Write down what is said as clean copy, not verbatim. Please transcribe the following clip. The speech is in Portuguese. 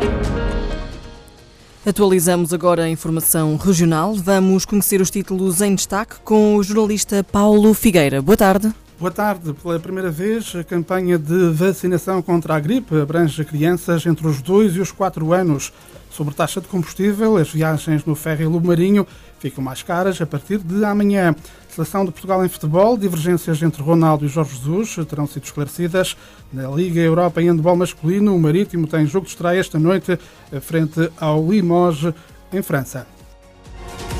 Atualizamos agora a informação regional. Vamos conhecer os títulos em destaque com o jornalista Paulo Figueira. Boa tarde. Boa tarde. Pela primeira vez, a campanha de vacinação contra a gripe abrange crianças entre os 2 e os 4 anos. Sobre taxa de combustível, as viagens no ferry Lubo Marinho ficam mais caras a partir de amanhã. Seleção de Portugal em futebol, divergências entre Ronaldo e Jorge Jesus terão sido esclarecidas. Na Liga Europa em handebol masculino, o Marítimo tem jogo de estreia esta noite frente ao Limoges, em França.